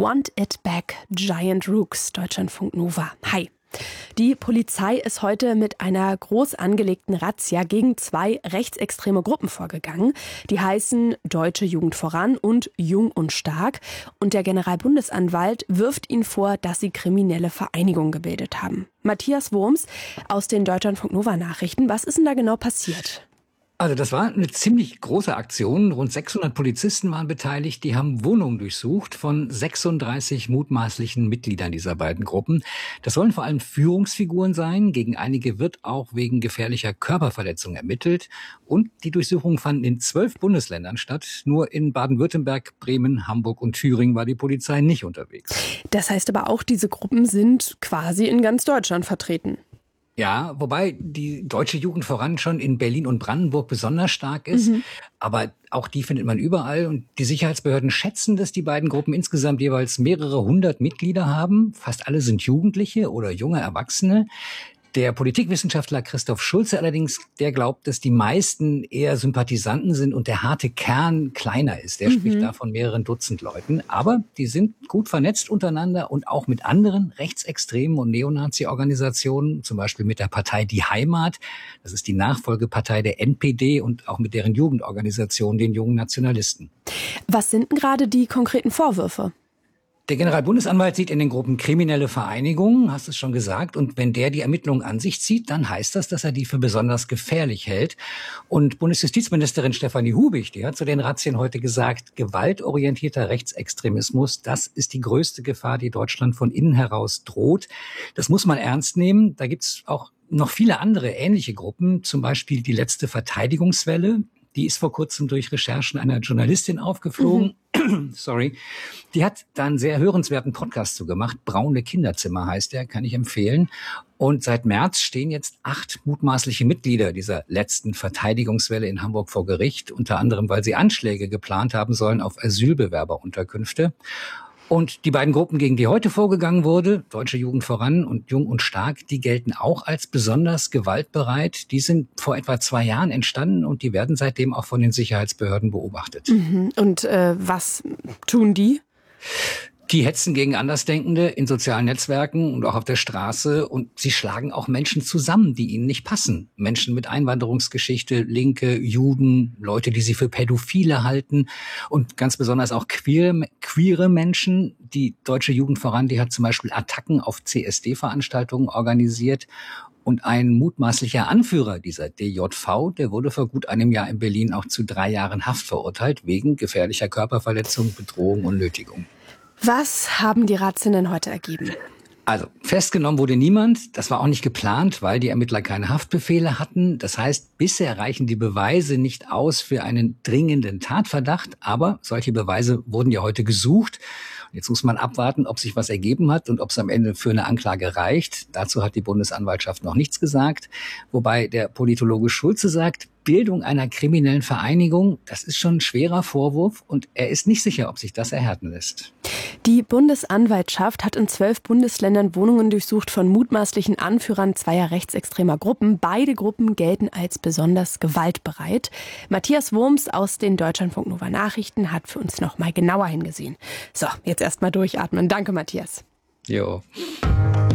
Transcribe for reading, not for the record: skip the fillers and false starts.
Want It Back, Giant Rooks, Deutschlandfunk Nova. Hi. Die Polizei ist heute mit einer groß angelegten Razzia gegen 2 rechtsextreme Gruppen vorgegangen. Die heißen Deutsche Jugend voran und Jung und Stark. Und der Generalbundesanwalt wirft ihnen vor, dass sie kriminelle Vereinigungen gebildet haben. Matthias Wurms aus den Deutschlandfunk Nova Nachrichten. Was ist denn da genau passiert? Also das war eine ziemlich große Aktion. Rund 600 Polizisten waren beteiligt. Die haben Wohnungen durchsucht von 36 mutmaßlichen Mitgliedern dieser beiden Gruppen. Das sollen vor allem Führungsfiguren sein. Gegen einige wird auch wegen gefährlicher Körperverletzung ermittelt. Und die Durchsuchungen fanden in 12 Bundesländern statt. Nur in Baden-Württemberg, Bremen, Hamburg und Thüringen war die Polizei nicht unterwegs. Das heißt aber auch, diese Gruppen sind quasi in ganz Deutschland vertreten. Ja, wobei die Deutsche Jugend voran schon in Berlin und Brandenburg besonders stark ist. Aber auch die findet man überall. Und die Sicherheitsbehörden schätzen, dass die beiden Gruppen insgesamt jeweils mehrere hundert Mitglieder haben. Fast alle sind Jugendliche oder junge Erwachsene. Der Politikwissenschaftler Christoph Schulze allerdings, der glaubt, dass die meisten eher Sympathisanten sind und der harte Kern kleiner ist. Der spricht da von mehreren Dutzend Leuten. Aber die sind gut vernetzt untereinander und auch mit anderen rechtsextremen und Neonazi-Organisationen, zum Beispiel mit der Partei Die Heimat. Das ist die Nachfolgepartei der NPD und auch mit deren Jugendorganisation, den Jungen Nationalisten. Was sind denn gerade die konkreten Vorwürfe? Der Generalbundesanwalt sieht in den Gruppen kriminelle Vereinigungen, hast es schon gesagt. Und wenn der die Ermittlungen an sich zieht, dann heißt das, dass er die für besonders gefährlich hält. Und Bundesjustizministerin Stefanie Hubig, die hat zu den Razzien heute gesagt, gewaltorientierter Rechtsextremismus, das ist die größte Gefahr, die Deutschland von innen heraus droht. Das muss man ernst nehmen. Da gibt's auch noch viele andere ähnliche Gruppen, zum Beispiel die letzte Verteidigungswelle. Die ist vor kurzem durch Recherchen einer Journalistin aufgeflogen. Sorry. Die hat da einen sehr hörenswerten Podcast zu gemacht. Braune Kinderzimmer heißt der, kann ich empfehlen. Und seit März stehen jetzt 8 mutmaßliche Mitglieder dieser letzten Verteidigungswelle in Hamburg vor Gericht. Unter anderem, weil sie Anschläge geplant haben sollen auf Asylbewerberunterkünfte. Und die beiden Gruppen, gegen die heute vorgegangen wurde, Deutsche Jugend voran und Jung und Stark, die gelten auch als besonders gewaltbereit. Die sind vor etwa 2 Jahren entstanden und die werden seitdem auch von den Sicherheitsbehörden beobachtet. Und was tun die? Die hetzen gegen Andersdenkende in sozialen Netzwerken und auch auf der Straße. Und sie schlagen auch Menschen zusammen, die ihnen nicht passen. Menschen mit Einwanderungsgeschichte, Linke, Juden, Leute, die sie für Pädophile halten. Und ganz besonders auch queere Menschen. Die Deutsche Jugend voran, die hat zum Beispiel Attacken auf CSD-Veranstaltungen organisiert. Und ein mutmaßlicher Anführer dieser DJV, der wurde vor gut einem Jahr in Berlin auch zu 3 Jahren Haft verurteilt, wegen gefährlicher Körperverletzung, Bedrohung und Nötigung. Was haben die Razzien denn heute ergeben? Also, festgenommen wurde niemand. Das war auch nicht geplant, weil die Ermittler keine Haftbefehle hatten. Das heißt, bisher reichen die Beweise nicht aus für einen dringenden Tatverdacht. Aber solche Beweise wurden ja heute gesucht. Jetzt muss man abwarten, ob sich was ergeben hat und ob es am Ende für eine Anklage reicht. Dazu hat die Bundesanwaltschaft noch nichts gesagt. Wobei der Politologe Schulze sagt, Bildung einer kriminellen Vereinigung, das ist schon ein schwerer Vorwurf und er ist nicht sicher, ob sich das erhärten lässt. Die Bundesanwaltschaft hat in 12 Bundesländern Wohnungen durchsucht von mutmaßlichen Anführern 2 rechtsextremer Gruppen. Beide Gruppen gelten als besonders gewaltbereit. Matthias Wurms aus den Deutschlandfunk Nova Nachrichten hat für uns noch mal genauer hingesehen. So, jetzt erst mal durchatmen. Danke, Matthias. Jo.